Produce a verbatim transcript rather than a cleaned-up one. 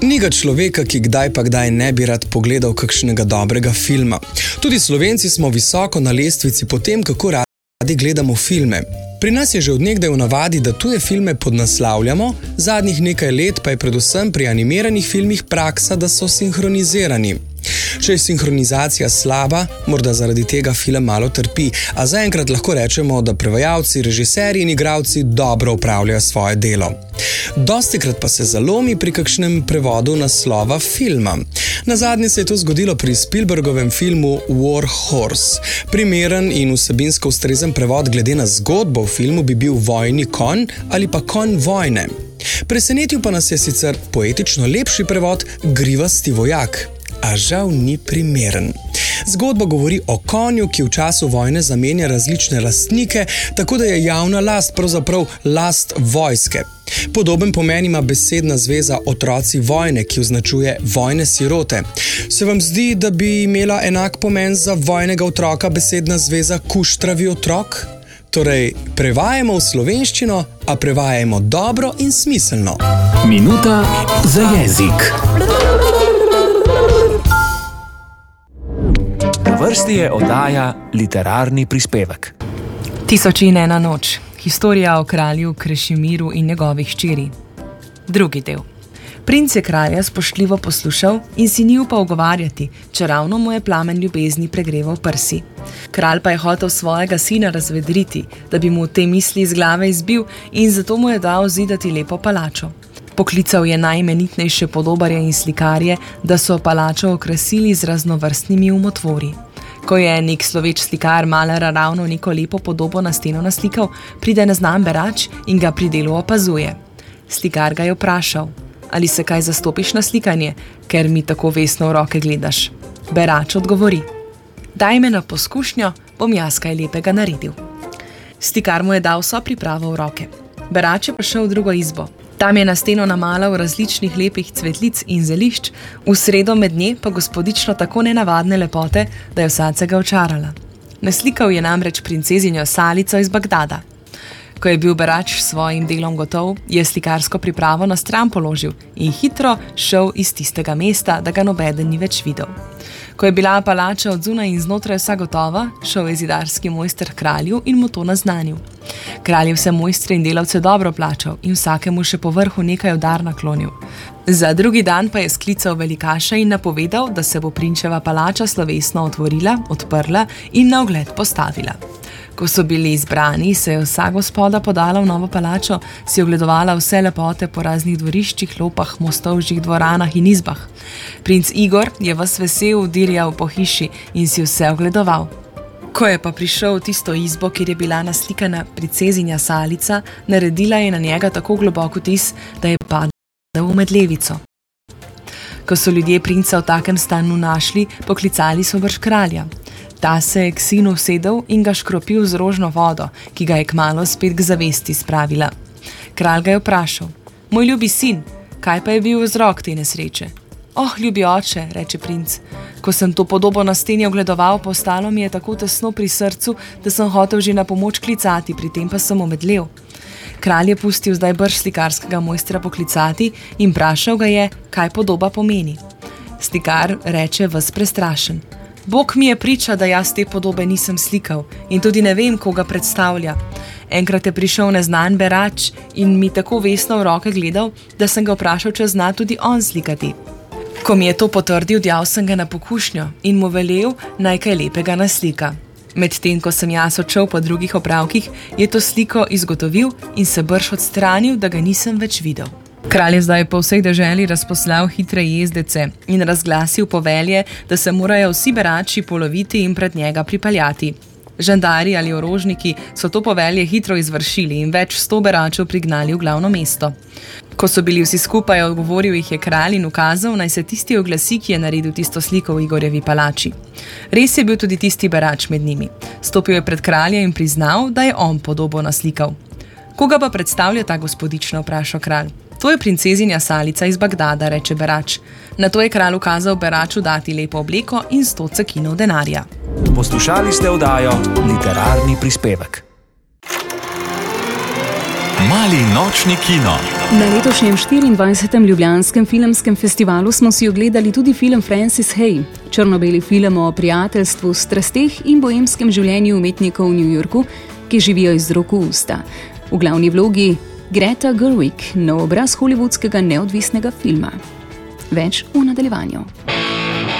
Ni ga človeka, ki kdaj pa kdaj ne bi rad pogledal kakšnega dobrega filma. Tudi Slovenci smo visoko na lestvici po tem, kako radi gledamo filme. Pri nas je že od nekdaj v navadi, da tuje filme podnaslavljamo, zadnjih nekaj let pa je predvsem pri animiranih filmih praksa, da so sinhronizirani. Če je sinhronizacija slaba, morda zaradi tega film malo trpi, a zaenkrat lahko rečemo, da prevajalci, režiserji in igralci dobro opravljajo svoje delo. Dostikrat pa se zalomi pri kakšnem prevodu naslova filma. Nazadnje se je to zgodilo pri Spielbergovem filmu War Horse. Primeren in vsebinsko ustrezen prevod glede na zgodbo v filmu bi bil Vojni konj ali pa Konj vojne. Presenetil pa nas je sicer poetično lepši prevod Grivasti vojak. A žal ni primeren. Zgodba govori o konju, ki v času vojne zamenja različne lastnike, tako da je javna last pravzaprav last vojske. Podoben pomen ima besedna zveza otroci vojne, ki označuje vojne sirote. Se vam zdi, da bi imela enak pomen za vojnega otroka besedna zveza kuštravi otrok? Torej, prevajamo v slovenščino, a prevajamo dobro in smiselno. Minuta za jezik. Na vrsti je oddaja Literarni prispevek. Tisoč in ena noč. Historija o kralju Krešimiru in njegovih hčeri. Drugi del. Princ je kralja spoštljivo poslušal in si ni upal ugovarjati, čeravno mu je plamen ljubezni pregreval prsi. Kralj pa je hotel svojega sina razvedriti, da bi mu te misli iz glave izbil, in zato mu je dal zidati lepo palačo. Poklical je najimenitnejše podobarje in slikarje, da so palačo okrasili z raznovrstnimi umotvori. Ko je nek sloveč slikar malara ravno neko lepo podobo na steno naslikal, pride neznan berač in ga pri delu opazuje. Slikar ga je vprašal: ali se kaj zastopiš na slikanje, ker mi tako vesno v roke gledaš? Berač odgovori: daj me na poskušnjo, bom jaz kaj lepega naredil. Slikar mu je dal vso pripravo v roke. Berač je prišel v drugo izbo. Tam je na steno namalal različnih lepih cvetlic in zelišč, v sredo med nje pa gospodično tako nenavadne lepote, da je vsacega očarala. Naslikal je namreč princezinjo Salico iz Bagdada. Ko je bil berač s svojim delom gotov, je slikarsko pripravo na stran položil in hitro šel iz tistega mesta, da ga nobeden ni več videl. Ko je bila palača od zunaj in znotraj vsa gotova, šel je zidarski mojster kralju in mu to naznanil. Kralj je vse mojstre in delavce dobro plačal in vsakemu še po vrhu nekaj v dar naklonil. Za drugi dan pa je sklical velikaša in napovedal, da se bo prinčeva palača slovesno otvorila, odprla in na ogled postavila. Ko so bili izbrani, se je vsa gospoda podala v novo palačo, si ogledovala vse lepote po raznih dvoriščih, lopah, mostovžih, dvoranah in izbah. Princ Igor je ves vesel dirjal po hiši in si vse ogledoval. Ko je pa prišel v tisto izbo, kjer je bila naslikana princezinja Salica, naredila je na njega tako globok vtis, da je padel v medlevico. Ko so ljudje princa v takem stanju našli, poklicali so vrš kralja. Ta se je k sinu usedel in ga škropil z rožno vodo, ki ga je kmalu spet k zavesti spravila. Kralj ga je vprašal: moj ljubi sin, kaj pa je bil vzrok te nesreče? Oh, ljubi oče, reče princ, ko sem to podobo na steni ogledoval, postalo mi je tako tesno pri srcu, da sem hotel že na pomoč klicati, pri tem pa sem omedlel. Kralj je pustil zdaj brž slikarskega mojstra poklicati in vprašal ga je, kaj podoba pomeni. Slikar reče ves prestrašen: Bog mi je priča, da jaz te podobe nisem slikal in tudi ne vem, koga predstavlja. Enkrat je prišel neznan berač in mi tako vesno v roke gledal, da sem ga vprašal, če zna tudi on slikati. Ko mi je to potrdil, djal sem ga na pokušnjo in mu velel, naj kaj lepega naslika. Medtem, ko sem jaz odšel po drugih opravkih, je to sliko izgotovil in se brž odstranil, da ga nisem več videl. Kralj je zdaj po vsej deželi razposlal hitre jezdece in razglasil povelje, da se morajo vsi berači poloviti in pred njega pripeljati. Žandari ali orožniki so to povelje hitro izvršili in več sto beračev prignali v glavno mesto. Ko so bili vsi skupaj, odgovoril jih je kralj in ukazal, naj se tisti oglasi, ki je naredil tisto sliko v Igorjevi palači. Res je bil tudi tisti berač med njimi. Stopil je pred kralja in priznal, da je on podobo naslikal. Koga pa predstavlja ta gospodična, vprašal kralj. To je princezinja Salica iz Bagdada, reče berač. Nato je kralj ukazal beraču dati lepo obleko in sto cekinov denarja. Poslušali ste oddajo Literarni prispevek. Mali nočni kino. Na letošnjem štiriindvajsetem Ljubljanskem filmskem festivalu smo si ogledali tudi film Frances Hay, črno-beli film o prijateljstvu, strasteh in boemskem življenju umetnikov v New Yorku, ki živijo iz rok v usta. V glavni vlogi Greta Gerwig, nov obraz hollywoodskega neodvisnega filma. Več v nadaljevanju.